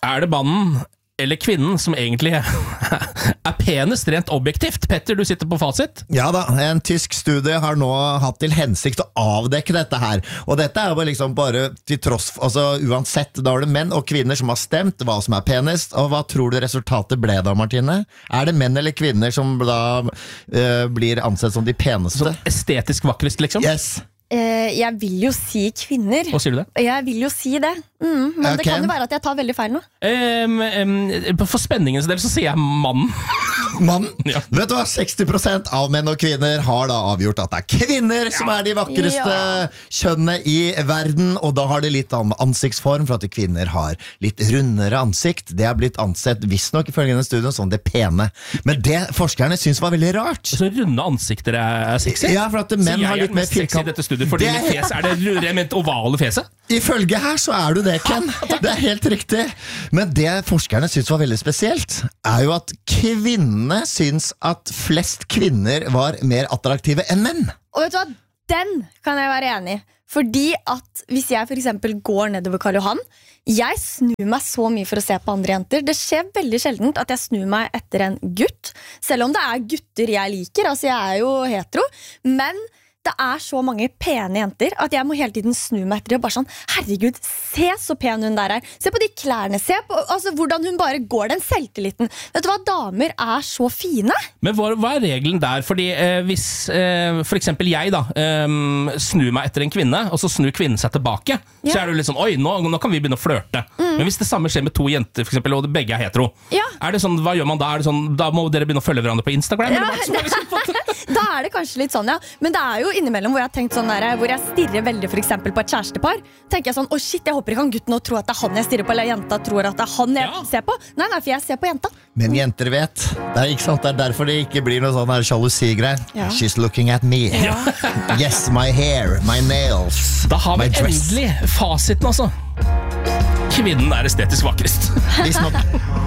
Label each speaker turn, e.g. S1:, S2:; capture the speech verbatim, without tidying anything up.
S1: Er det mannen eller kvinnen som egentlig er penest rent objektivt? Petter, du sitter på fasit.
S2: Ja da, en tysk studie har nå hatt til hensikt å avdekke dette her. Og dette er jo liksom bare til tross, altså uansett, da er det menn og kvinner som har stemt hva som er penest, og hva tror du resultatet ble da, Martine? Er det menn eller kvinner som da uh, blir ansett som de peneste?
S1: Sånn estetisk vakrest, liksom?
S2: Yes.
S3: Uh, jeg vil jo si kvinner.
S1: Hva sier du det?
S3: Jeg vil jo si det. Mm, men
S2: Okay.
S3: det kan jo være at jeg tar veldig feil nå.
S1: Um, um, for spenningens del så sier jeg mann.
S2: Mann,
S1: Ja.
S2: vet du hva, seksti prosent av menn og kvinner har da avgjort at det er kvinner som er de vakreste
S3: Ja.
S2: kjønnene i verden, og da har det litt annen ansiktsform, for at kvinner har litt rundere ansikt. Det er blitt ansett, visstnok ifølge denne studien, som det pene. Men det forskerne synes var veldig rart.
S1: Så runde ansikter er sexy?
S2: Ja, for at menn
S1: så jeg
S2: har
S1: er
S2: litt
S1: den
S2: mer
S1: mest sexy i
S2: firkant.
S1: dette studiet, fordi
S2: Det er-
S1: mitt fjes er det røde, ovale fjeset?
S2: Ifølge her så er du det, Ken. Det er helt riktig. Men det forskerne synes var veldig spesielt, er jo at kvinnene synes at flest kvinner var mer attraktive enn menn.
S3: Og vet du hva? Den kan jeg være enig i. Fordi at hvis jeg for eksempel går nedover Karl Johan, jeg snur meg så mye for å se på andre jenter. Det skjer veldig sjeldent at jeg snur meg etter en gutt. Selv om det er gutter jeg liker, altså jeg er jo hetero. Men det er så mange pene jenter at jeg må hele tiden snu meg etter det og bare sånn, herregud, se så pen hun der er. Se på de klærne, se på altså, hvordan hun bare går, den selvtilliten. Vet du hva, damer er så fine.
S1: Men hva, hva er regelen der? Fordi eh, hvis eh, for eksempel jeg da eh, snur meg etter en kvinne, og så snur kvinnen seg tilbake,
S3: Ja.
S1: så er det jo litt sånn, oi, nå, nå kan vi begynne å flørte. Men hvis det samme skjer med to jenter, for eksempel, og begge er hetero,
S3: Ja.
S1: er det sånn, hva gjør man da? Er det sånn, da må dere begynne å følge hverandre på Instagram?
S3: Ja,
S1: eller hva som er liksom på det?
S3: Da er det kanskje litt sånn, ja. Men det er jo innimellom hvor jeg har tenkt sånn der, hvor jeg stirrer veldig for eksempel på et kjærestepar. Tenker jeg sånn, å shit, jeg håper ikke han gutten nå tror at det er han jeg stirrer på, eller jenta tror at det er han jeg
S1: Ja.
S3: ser på. Nei, nei, for jeg ser på jenta.
S2: Men jenter vet. Det er, ikke sant? Det er derfor det ikke blir noe sånn her sjalusi-greier.
S3: Ja.
S2: She's looking at me. Yes, my hair, my nails,
S1: Da har vi
S2: my dress.
S1: endelig fasiten, altså. Kvinnen er estetisk vakrest.
S2: Visst nok.